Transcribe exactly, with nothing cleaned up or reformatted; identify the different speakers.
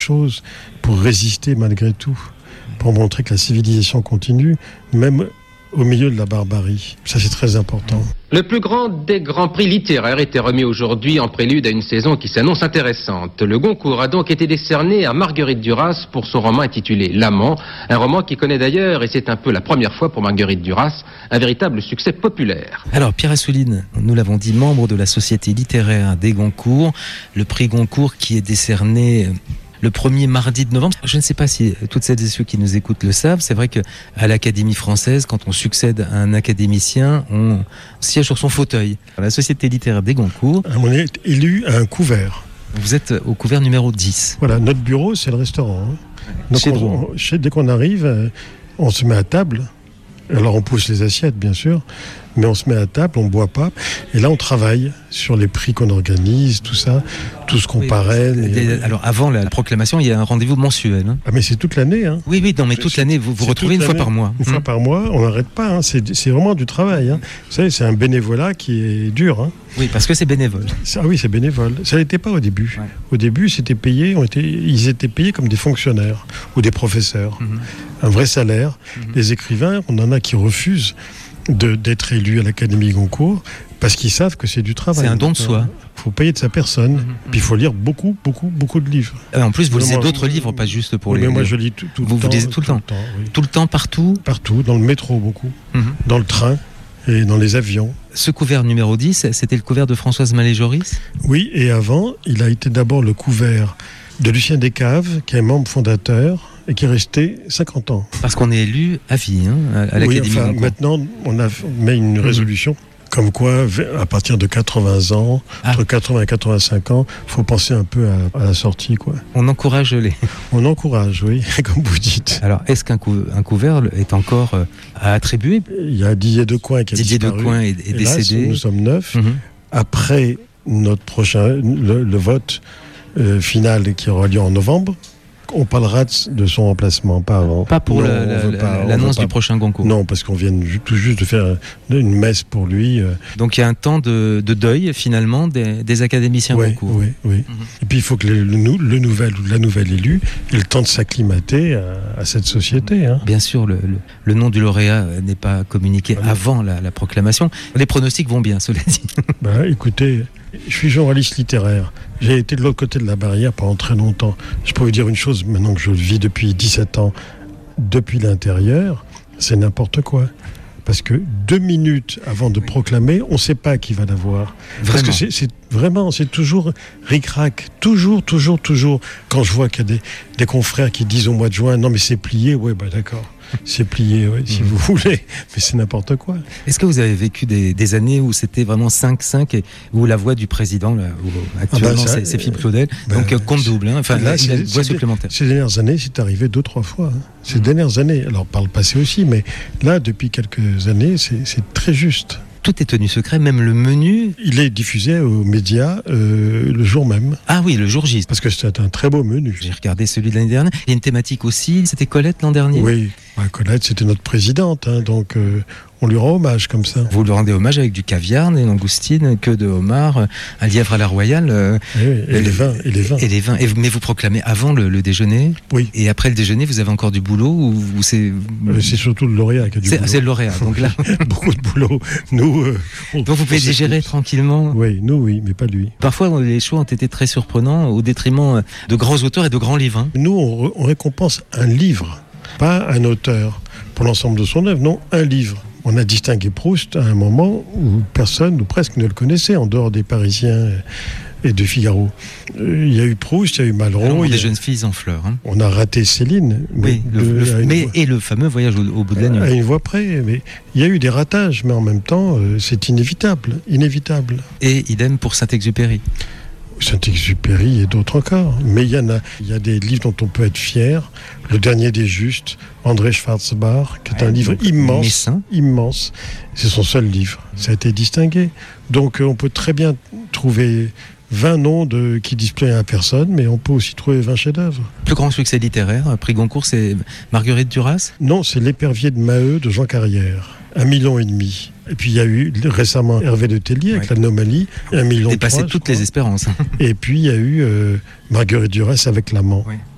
Speaker 1: chose pour résister malgré tout, pour montrer que la civilisation continue, même au milieu de la barbarie. Ça, c'est très important.
Speaker 2: Le plus grand des grands prix littéraires était remis aujourd'hui en prélude à une saison qui s'annonce intéressante. Le Goncourt a donc été décerné à Marguerite Duras pour son roman intitulé L'Amant, un roman qui connaît d'ailleurs, et c'est un peu la première fois pour Marguerite Duras, un véritable succès populaire.
Speaker 3: Alors Pierre Assouline, nous l'avons dit, membre de la Société littéraire des Goncourt, le prix Goncourt qui est décerné le premier mardi de novembre. Je ne sais pas si toutes celles et ceux qui nous écoutent le savent. C'est vrai qu'à l'Académie française, quand on succède à un académicien, on siège sur son fauteuil. La Société littéraire des Goncourt.
Speaker 1: On est élu à un couvert.
Speaker 3: Vous êtes au couvert numéro dix.
Speaker 1: Voilà, notre bureau, c'est le restaurant. Hein. Donc
Speaker 3: Chez
Speaker 1: on, on, dès qu'on arrive, on se met à table. Alors on pousse les assiettes, bien sûr, mais on se met à table, on ne boit pas. Et là, on travaille sur les prix qu'on organise, tout ça, tout ce qu'on oui, parraine.
Speaker 3: Et... Alors avant la proclamation, il y a un rendez-vous mensuel. Hein.
Speaker 1: Ah mais c'est toute l'année. Hein.
Speaker 3: Oui, oui, non, mais toute c'est, l'année, vous vous retrouvez une fois par mois.
Speaker 1: Une mmh. fois par mois, on n'arrête pas. Hein. C'est, c'est vraiment du travail. Hein. Vous savez, c'est un bénévolat qui est dur. Hein.
Speaker 3: Oui, parce que c'est bénévole.
Speaker 1: Ah oui, c'est bénévole. Ça n'était pas au début. Ouais. Au début, c'était payé, on était, ils étaient payés comme des fonctionnaires ou des professeurs. Mmh. Un vrai salaire. Mmh. Les écrivains, on en a qui refusent de, d'être élus à l'Académie Goncourt parce qu'ils savent que c'est du travail.
Speaker 3: C'est un don de soi.
Speaker 1: Il faut payer de sa personne. Mmh. Puis il faut lire beaucoup, beaucoup, beaucoup de livres.
Speaker 3: Et en plus, vous lisez d'autres moi, livres, pas juste pour
Speaker 1: oui,
Speaker 3: les...
Speaker 1: Mais moi, je lis tout, tout
Speaker 3: vous,
Speaker 1: le temps.
Speaker 3: Vous lisez tout le temps,
Speaker 1: Tout le temps, oui.
Speaker 3: Tout le temps, partout
Speaker 1: Partout, dans le métro beaucoup, mmh. dans le train et dans les avions.
Speaker 3: Ce couvert numéro dix, c'était le couvert de Françoise Mallet-Joris ?
Speaker 1: Oui, et avant, il a été d'abord le couvert de Lucien Descaves, qui est membre fondateur et qui est resté cinquante ans.
Speaker 3: Parce qu'on est élu à vie, hein, à l'Académie
Speaker 1: oui, enfin,
Speaker 3: Goncourt.
Speaker 1: Maintenant, on a mis une résolution mmh. comme quoi, à partir de quatre-vingts ans, ah. entre quatre-vingts et quatre-vingt-cinq ans, il faut penser un peu à, à la sortie, quoi.
Speaker 3: On encourage les...
Speaker 1: On encourage, oui, comme vous dites.
Speaker 3: Alors, est-ce qu'un cou- un couvert est encore euh, à attribuer ?
Speaker 1: Il y a Didier Decoing qui a
Speaker 3: Didier
Speaker 1: disparu.
Speaker 3: Decoing est, est décédé.
Speaker 1: Là, nous sommes neuf.
Speaker 3: Mmh.
Speaker 1: Après notre prochain, le, le vote euh, final qui aura lieu en novembre, on parlera de son remplacement, pas avant.
Speaker 3: Pas pour
Speaker 1: non,
Speaker 3: la, la,
Speaker 1: pas,
Speaker 3: l'annonce
Speaker 1: pas.
Speaker 3: du prochain Goncourt.
Speaker 1: Non, parce qu'on vient tout juste de faire une messe pour lui.
Speaker 3: Donc il y a un temps de, de deuil, finalement, des, des académiciens
Speaker 1: oui,
Speaker 3: Goncourt.
Speaker 1: Oui, oui. Mm-hmm. Et puis il faut que le, le, le nouvel ou la nouvelle élue ait le temps de s'acclimater à, à cette société. Hein.
Speaker 3: Bien sûr, le, le, le nom du lauréat n'est pas communiqué ah, avant la, la proclamation. Les pronostics vont bien, cela dit.
Speaker 1: Ben, écoutez, je suis journaliste littéraire. J'ai été de l'autre côté de la barrière pendant très longtemps. Je peux vous dire une chose, maintenant que je le vis depuis dix-sept ans, depuis l'intérieur, c'est n'importe quoi. Parce que deux minutes avant de proclamer, on ne sait pas qui va l'avoir.
Speaker 3: Vraiment.
Speaker 1: Parce que c'est, c'est vraiment, c'est toujours ric-rac. Toujours, toujours, toujours. Quand je vois qu'il y a des, des confrères qui disent au mois de juin, non mais c'est plié, ouais, bah d'accord. C'est plié, ouais, si mmh. vous voulez, mais c'est n'importe quoi.
Speaker 3: Est-ce que vous avez vécu des, des années où c'était vraiment cinq cinq et où la voix du président, là, où actuellement ah bah ça, c'est, c'est Philippe Claudel, bah, donc euh, compte double, hein, enfin là, c'est, la voix supplémentaire.
Speaker 1: Ces dernières années, c'est arrivé deux, trois fois. Hein. Ces mmh. dernières années, alors par le passé aussi, mais là, depuis quelques années, c'est, c'est très juste.
Speaker 3: Tout est tenu secret, même le menu.
Speaker 1: Il est diffusé aux médias euh, le jour même.
Speaker 3: Ah oui, le jour J.
Speaker 1: Parce que c'était un très beau menu.
Speaker 3: J'ai regardé celui de l'année dernière. Il y a une thématique aussi. C'était Colette l'an dernier.
Speaker 1: Oui, bah, Colette, c'était notre présidente, hein, donc euh, on lui rend hommage comme ça.
Speaker 3: Vous lui rendez hommage avec du caviar, des langoustines, queue de homard, un lièvre à la royale. Euh,
Speaker 1: oui, et, et les vins, et les vins.
Speaker 3: Et les vins. Et, mais vous proclamez avant le, le déjeuner.
Speaker 1: Oui.
Speaker 3: Et après le déjeuner, vous avez encore du boulot ou, ou c'est.
Speaker 1: Mais c'est surtout le lauréat qui a du
Speaker 3: c'est,
Speaker 1: boulot.
Speaker 3: C'est le lauréat. Donc là,
Speaker 1: beaucoup de boulot. Nous. Euh, on,
Speaker 3: donc vous pouvez digérer tranquillement.
Speaker 1: Oui, nous oui, mais pas lui.
Speaker 3: Parfois, les choix ont été très surprenants au détriment de grands auteurs et de grands livres. Hein.
Speaker 1: Nous, on, on récompense un livre, pas un auteur pour l'ensemble de son œuvre. Non, un livre. On a distingué Proust à un moment où personne, ou presque, ne le connaissait, en dehors des Parisiens et de Figaro. Il y a eu Proust, il y a eu Malraux.
Speaker 3: Alors,
Speaker 1: il y a...
Speaker 3: des jeunes filles en fleurs. Hein.
Speaker 1: On a raté Céline.
Speaker 3: Oui,
Speaker 1: mais,
Speaker 3: le,
Speaker 1: de,
Speaker 3: le, mais
Speaker 1: voix...
Speaker 3: et le fameux voyage au, au bout de la nuit.
Speaker 1: À une voix près. Mais il y a eu des ratages, mais en même temps, c'est inévitable. Inévitable.
Speaker 3: Et idem pour Saint-Exupéry.
Speaker 1: Saint-Exupéry et d'autres encore. Mais il y en a, il y a des livres dont on peut être fier. Le dernier des Justes, André Schwarzbach, qui est ouais, un livre immense,
Speaker 3: Messin.
Speaker 1: immense. C'est son seul livre. Ça a été distingué. Donc on peut très bien trouver vingt noms de, qui disent à personne, mais on peut aussi trouver vingt chefs-d'œuvre.
Speaker 3: Plus grand succès littéraire, prix Goncourt, c'est Marguerite Duras ?
Speaker 1: Non, c'est L'épervier de Maheu de Jean Carrière. Un million et demi. Et puis il y a eu récemment Hervé de Tellier avec ouais. l'Anomalie, un million
Speaker 3: dépassé
Speaker 1: trois,
Speaker 3: toutes les espérances.
Speaker 1: Et puis il y a eu euh, Marguerite Duras avec L'Amant. Ouais.